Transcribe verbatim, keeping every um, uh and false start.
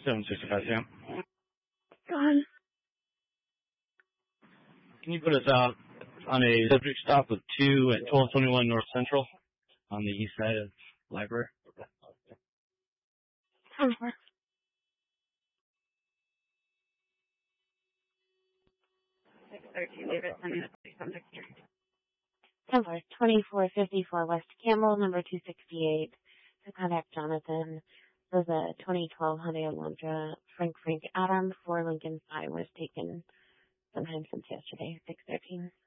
seven sixty-five, Sam. Go on. Can you put us out on a subject stop with two at twelve twenty-one North Central on the east side of the library? Over. six thirteen, David, send me the subject here. Number twenty-four fifty-four West Campbell, number two sixty-eight. To contact Jonathan. Was a twenty twelve Hyundai Elantra Frank Frank Adam for Lincoln five was taken sometime since yesterday, six thirteen.